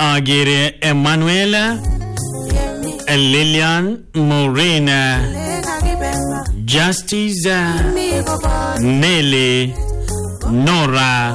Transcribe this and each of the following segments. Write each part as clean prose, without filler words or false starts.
agere Emanuela, Lilian, Morena, Justice, Nelly, Nora,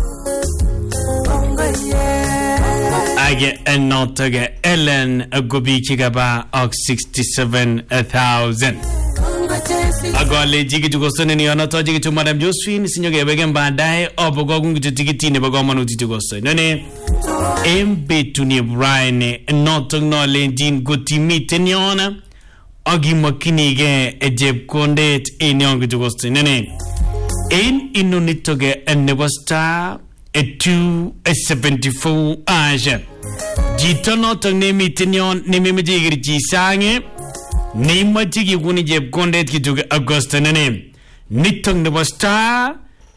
Age Enotage, Ellen, Gobichigaba of 67,000. Agole jigi to go sending your not to Madame Josephine, Senior Gabegan Bandai, or Bogogun to Tigitini Bogomanuti to go send. None, Mbe to near Brian, not to know Lendin Gutimi Teniona, Ogi Mokinige, a Jeb Condet, a young to go send. None, in Inunitoge and Never Star, a 274 Aja. Jito not to name it Tenion, Nimimiji Sange. Name what you wouldn't have condet to Augusta name. Nitong the star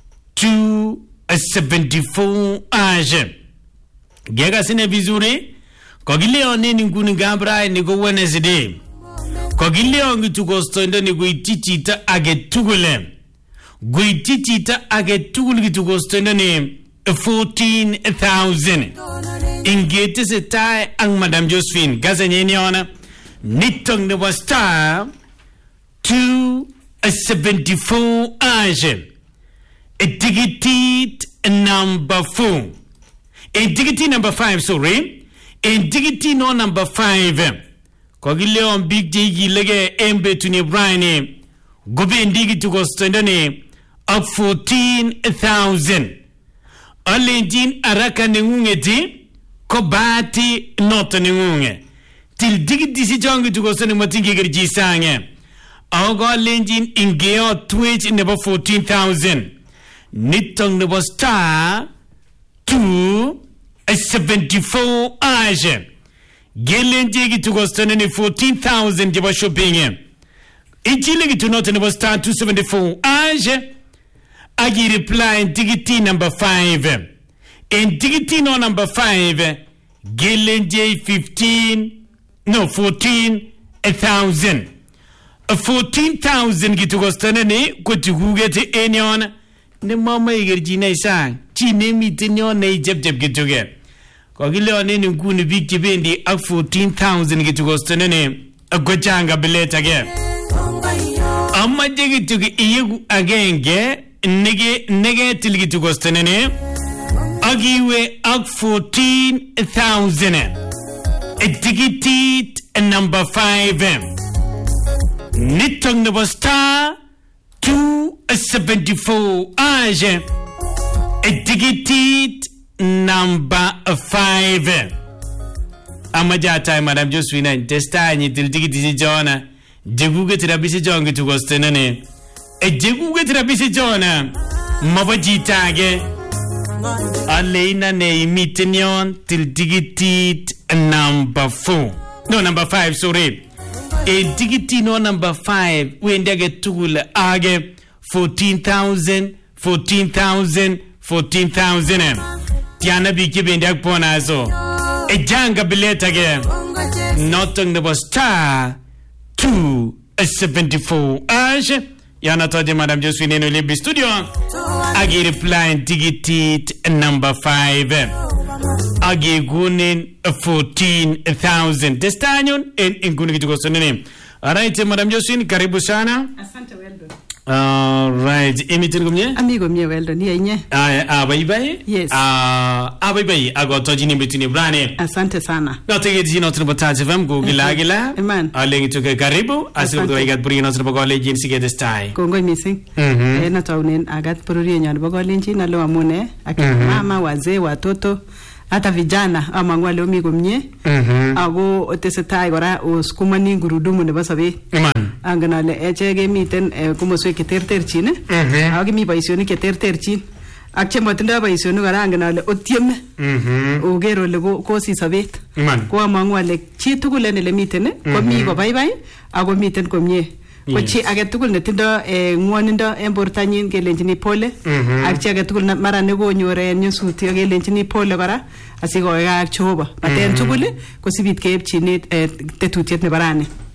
274 Aja. Gagas in a vizuri. Cogileo name Gunigabra and Nigo Wednesday. Cogileo to go stand on the Guitita Aget Tugulem. Guitita Aget Tugul to go stand on name 14,000. In Gates a tie and Madame Josephine Gazaniana. Nitong the star 274 Aja. A diggity number 4. A diggity number 5, sorry. A diggity no number 5. Cogileon Big Jiggy Lega Embe to near Brian. Gobe and diggy to go standane of 14,000. Alendin Araka Nungeti Kobati not Nunge. Till diggity si jongi to go send Matingi Sange. Our God Lendin in Geo Twitch in about 14,000. Nitong the star 274 Aja. Galen Jiggy to go send 14,000 Java shopping. Ichiligi to not in about star 274 Aja. Agi reply diggity number 5. In diggity no number 5. Galen J 14,000. 14,000 gitu gostanane ko tugugete enyon ne mama igerjina isa chi ne mitinyo ne jeb gitu ge ko gile one ni nguni big bendi ak 14,000 gitu gostanane agojanga beleta ge amma jegi tugi iyu agenge nege tilgitu gostanane agiwe ak 14,000 a ticket number 5. Nitong the star 274 Aja. A ticket number 5. Amajata, Madame Josephine, Testani till ticket Jona. Jeguga Trabisi John to Gostenane. A Jeguga Trabisi Jona. Mabajita. Alena ne mitinion till ticket number 4. No, number 5, sorry. A diggity no number 5 when they get tool age 14,000. Tiana be given that ponazo. A janga billet again. Not on the star 274 Aja. Yana told Madame Josephine in the studio. I get replying diggity number 5. Agi gunin 14,000. Destanyon in Gunigi go name. Alright, Madame Josephine, karibu sana. Asante weldo. Alright, imitin gumye? Amigo mie weldo, ni yenye. Bye. Yes. Bye. Ago tojini betini brane. Asante sana. Na tege jino tunapata FM go gila. Amen. Alengi tuke karibu. Asibu do igat puri no tunapogo legend sige destai. Kongo missing. Na taunen agat puri nyan bogo lenji na lo amune. Akina mama, wazee, watoto. Hata vijana ama ngwale omigo mnye ago otesetai gora oskumani gurudumu ne basabe angana le echege miten kumoswe keterterchin agi mi boisionik keterterchin ak chemotindo boisionik gora angana le otieme ogero le kosi sabet ko amangu ale chi tugul en le miten ko mi go baibai ago miten komie ko chi age tugul ne tindo ngwonindo en bortanyin kelenjini pole ak chi age tugul mara ne go nyore nyusuti kelenjini pole gora asiko ga Jehova paten tugul ko sibit keepchini tetutiet ne barani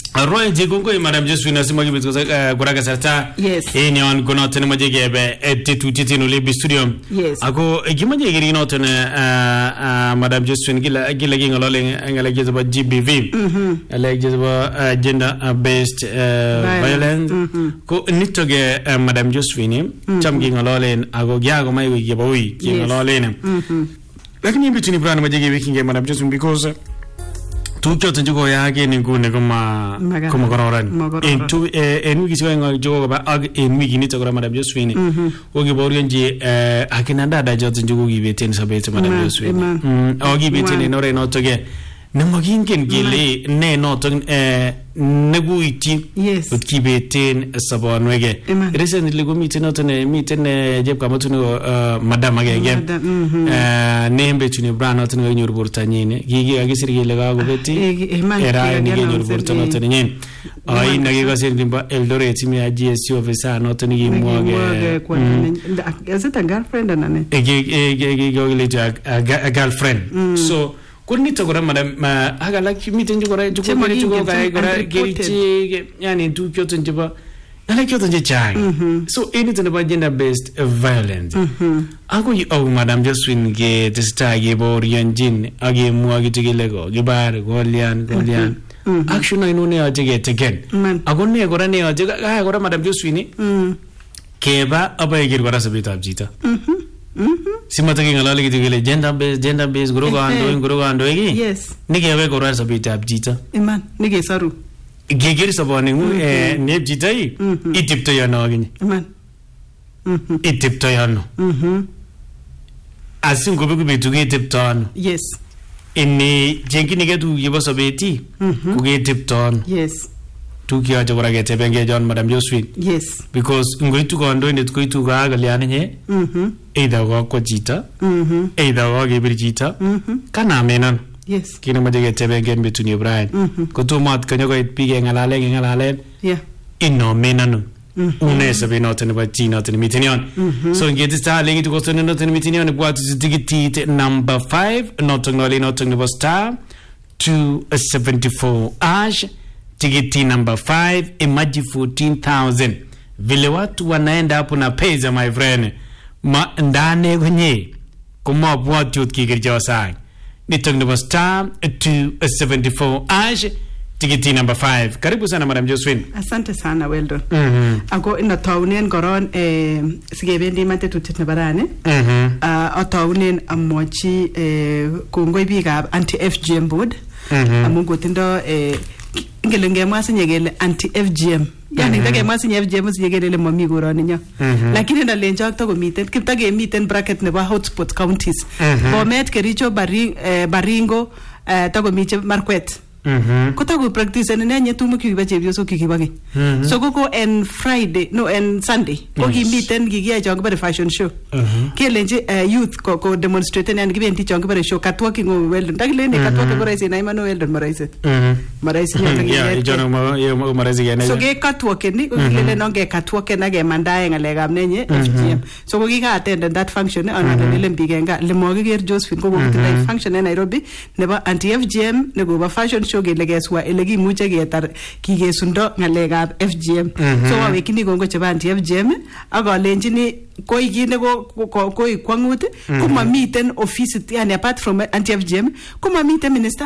Roy Jigongo Madam Josephine Simagi because Guraga Sarta in yon Gonotan Majigebe at Titutin Olibi Studio. Yes. Ako Gimaji Noton Madam Josephine Gilaging a lolling and alleges about GBV, alleges about gender based violence. Go Nitoge Madam Josephine, Chamging a lolling, Ago Giago Mai Gibawi, King a lolling. Lakini between the brand Majigi Viking Madam Josephine because Tucho Tanjugo Yagi and Gune Kumagoran. Into a wiki going joke about a wiki nito Madam Josephine. Ogiborianji, I can add that Johnson Jugi Vitin Sabate Madam Josephine. Ogi Vitin in order not to get Namagin Gilly, nay, not Neguiti, yes, would keep it in Sabon Wege. Recently, go meeting not in a meeting, Jeb Kamatuno, Madame again. Name between Brown, not in your Burtanine, Gigi, I guess, Legagovetti, Era, and your Burtanotin. I never said Eldorate me a GSU of a son, not any more. Is it a girlfriend and a girlfriend? So, couldn't it go, Madam? I like you meeting you go to Yani to Kyoto Juba. I like Kyoto Chang. So anything about gender based violence. I go, oh, Madam Josephine, get the star, give Orion Jin, Agi Muagi Lego, Gibar, Golian. Actually, I know now to get again. I go near Gorani, I got Madam Josephine. Keba, Abay Giras a bit of Jita. Simataking a lolly to gender based grow and doing. Yes. Nigga go rise a bit of Jita. Iman, Nigga Saru. Gigis upon Nib Jita, it tip to your noggin. Iman. It tip to your. As soon go be to get tipped on. Yes. In the Jenkiniga to give us a betty, who get tipped on. Yes. To Kia Javaragate Benge on Madam Josephine. Yes. Because I'm going to go and doing it, going to Gagaliane, either Wakajita, either Wagibrijita, Kana Menan. Yes. Kinamaja Tebegen between your bride. Go to Mat, can you go pigging a laling and a lad? Yeah. In no Menan. Unes have been not in about tea, not in the meeting. So get this starting to go to not in the meeting. What is the ticket number 5? Not only not on the star 274 ash. Tiketi number 5, imagine 14,000. Vile watu wanaenda hapo na pesa, my friend. Ndane kwenye kuma watu kikirjawa sang. Nitongi star 274 ash. Tiketi number 5. Karibu sana Madam Josephine. Asante sana, well done. Ako ina taunen koron sigebendi mate tutit na barane. Taunen amochi kungoi bigab anti-FGM board. Amungo tindo ngelenge mwasi nyegele anti-FGM. Yani ndage mwasi FGM nyegele mami gorani nya. Lakini na lenja to miten kiptage miten bracket nebo hotspot counties. Bomet Kericho Baringo to miche Marquette. Kota go practice and nenye tumu kiba chebioso kikibage. So go en Friday, no en Sunday. Go gi meeten gi ya jong ba fashion show. Kelenje youth ko demonstrate and give enti jong ba show catwalking well. Dagle ne catwalk go raise na imano well don marais. Marais nya ya jono mo marais ga. So ge catwalk ni le no ge catwalk na ge mandae ngalega nenye FGM. So go gi ga attend that function on le mbigenga le mo ge Josephine go go function in Nairobi nebo anti FGM ne go ba fashion show gelegezwa elegi muche getar kigesundo ngalegab FGM. So wawekini gongo cheba anti FGM aga lenjini koi gine go koi kwangut kuma miten office yani apart from anti FGM kuma miten minister.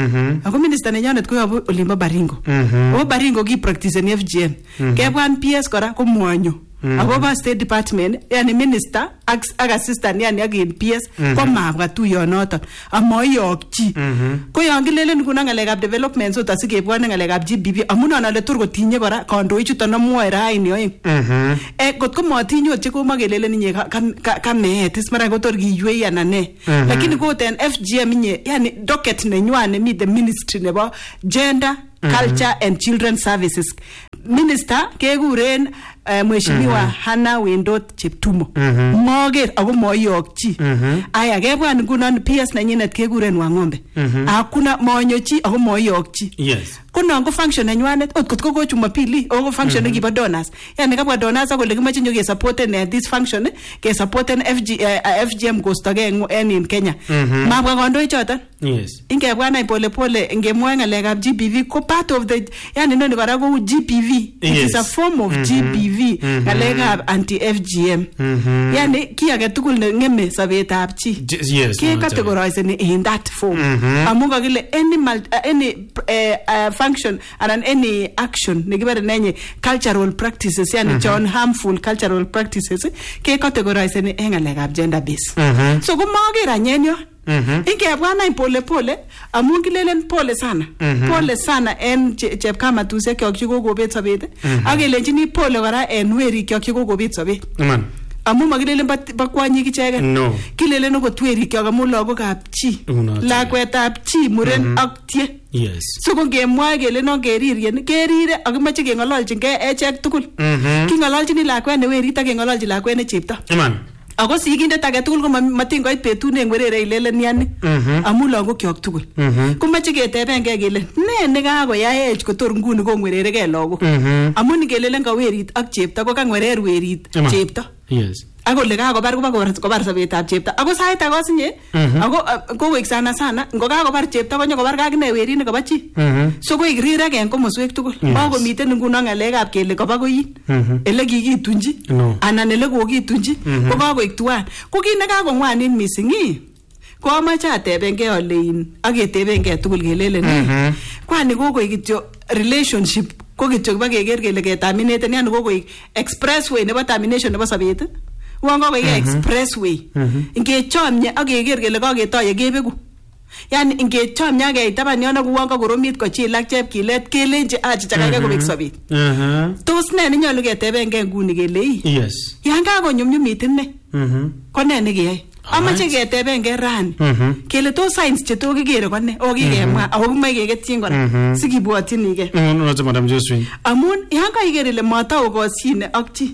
Ako minister ne nyanet ko abu olimba Baringo. O Baringo gi practice ni FGM. Kebwan PS kora ko mwanyo. Agoba State Department yani minister ag assistant yani ag PS ko mabwa tu yonoto amoyokchi ko yangilelen kuna ngalekab development so tasikebwane ngalekab GBV amuna na le turgo tinye kora kondo ichuto na moera ini oing kotko motinyo che ko magelelen nye kame tismara ko torgi ywe yana ne lakini ko ten FGM nye yani docket ne nywane mi the ministry nebo gender culture and children services minister keguren mheshimiwa Hana Wendot Cheptumo moger ago moyokchi aya gebwan ngunon PS na nyinet keguren Wangombe hakuna monyochi ago moyokchi yes kuna ngo function nywanet kotko ko Jumapili ogo function giba donors yani kabwa donors akole kimache nyoge support this function ke support FGM gostoge in Kenya mabwa kondo ichoton Yes. Ingebwa nai pole pole ngemwa ngalekab GBV ko part of the yani noni kora ko GBV. It is a form of GBV ngalekab anti-FGM. Yani ki age tugul ne ngeme sobetab chi. Yes. Ke categorize in that form. Amu kakile any function and any action nekibare nenye cultural practices yani John harmful cultural practices ke categorize in ngalekab gender based. So ko magera nyenyo ingebwa nai pole pole amun kilelen pole sana en chepkamatusiek kyok chikokobet sobet ak kelenjini pole kora en werik kyok chikokobet sobet amun makilelen ba kwanyik icheken kilelen okot werik kyok amun lagokab chi lakwetab chi muren ak tie. Yes. So ko ngemwa kele no keririen kerire ak imache kengololchingei echek tugul. Kingololchini lakwet ne werit ak kengololchi lakwet ne chepto. Ako sigindet age tugul ko matin koit betut ne ngwerere ilelen yani amu lagok kyok tugul komache ketebengei kele ne nekakoyaech kotor nguni ko ngwereregei lagok amu nikelelen ka werit ak chepto ko kangwerer werit chepto. Yes. Ako le kakobar kobar sobetab chepto ako sait age osinye ako kowek sana ngo kakobar chepto konyo kobar kakine werit ne koba chi so koik rirek en komoswek tugul makomiten nguno ngalekab kele koba koyin ele kikitunji anan ele kokitunji ko kakoik tuan ko kit ne kakongwanit missing ko amache atebengei olein ak ketebengei tugul kelelen kwani kokoik kityo relationship ko kityo ba keker kele ketaminate yani kokoik expressway nebo termination nebo sobet Wanga ko expressway. Ingechomye ak keker kele kaketoye kebeku. Yani ingechomye ak keitaban yono ku wanga koromit ko chilak chepkilet kelenji achichakake kobek sobet. Tos ne nenyolu ketebengei nguni kele Yes. Yan kakonyumnyumit ine. Ko ne nekeyai? Amache ketebengei rani. Kele tos signs che to kikere ko ne? Okikemwa ako kimoe keketyin kora. Sikibwotyinige. Noto Madam Josephine. Amun yan kaiker ile matau kosyine ak chi.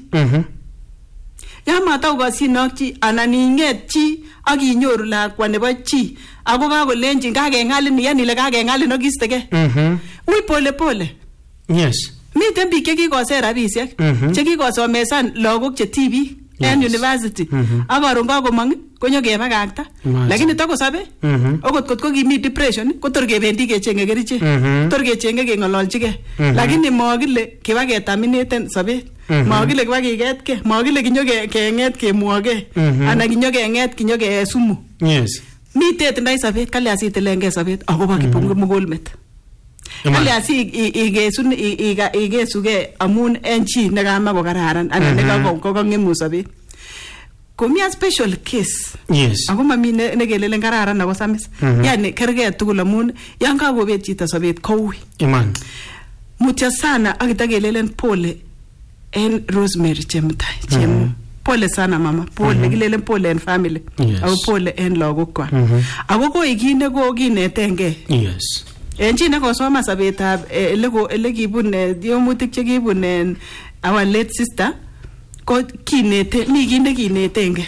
Ya matau kosyine ak chi anan inget chi ak inyoru lakwa nebo chi ako kakolenjin kakengalin yani ile kakengalin ak istege. Ui pole pole. Yes. Miten biik chekikoser rabisiek chekikosomesan lagok che tibik en university ak karon kakomong konyo kebakakta lakini takosabe okot kot ko kimi depression kotor kebendi kechenge kerichek tor kechenge kengololchige lakini makile kiba ketaminaten sobet makile kiba kiketke makile kinyo kenget kemwoge anan kinyo kenget kinyo kesumu. Yes. Mitet ndai sobet kale asitelenge sobet akobo kipungulmet kale asi igesuge amun en chi nekama ko kararan anan nekangemu sobet komi a special case. Yes. Ako mami nekelelen kararan ako samis yani kerge tugul amun yan kakobet chito sobet koui Iman. Mutya sana ak itakelelen pole en Rosemary Chemu pole sana mama pole kilelen pole en family ako pole en lagokwa ako koi kinde ko kinetenge. Yes. En chi nekosoma sobetab ele kibun yomutik chekibun en our late sister ko kinete mi kinde kinetenge.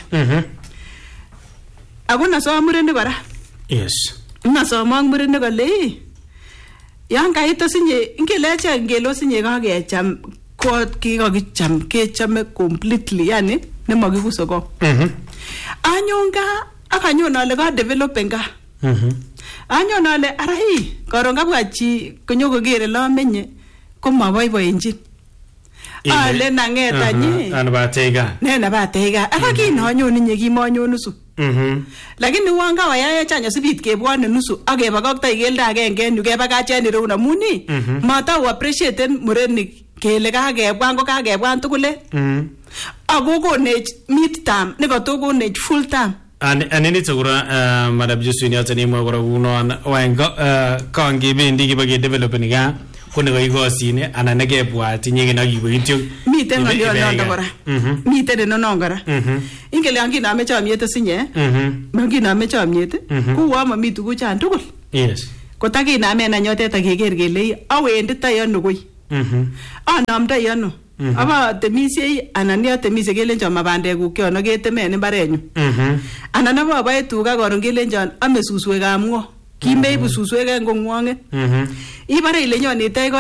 Ako nasom murenik kora. Yes. Nasomok murenik kole yan kaito sinye ingelecha ngelo sinye kakecham ko kikakicham kechame completely yani nemakikuso ko. Anyon ka akanyon ale ka developen ka. Anyon ale arahi karon kabwa chi konyokokere lamenye komaboiboenjin. Ale nangeta nyi. Anabatega. Nena batega. Akakino anyoni nye kimonyo nusu. Lakini wanga wayaye chanya sibit kebwane nusu akebakakta ikelda agenge en yu kebakachen ireu namuni. Mata u appreciate murenik kele kakebwan ko kakebwan tugule. Ako konech mid term nekato konech full term. Anini tsukura Madam Josephine yatani mwa kura uno waengo kangebendi kibage developing ga kone ko igosine ananege bwati nyege na gibo ityo miten ngolyo londo kora miten no kora ingele angina ame chamyet sinye mangina ame chamyet kuwa mami tuguchan tugul. Yes. Kotagina ame na nyotet akeker kele awendita yono koi anamda yono aba temisiei anan ya temise kelenjon mabandekuk kyono ketemen imbarenyu anan aba bae tuga koron kelenjon ame suswekab ngo kimeibu suswek en kongwange ibare ile nyonitech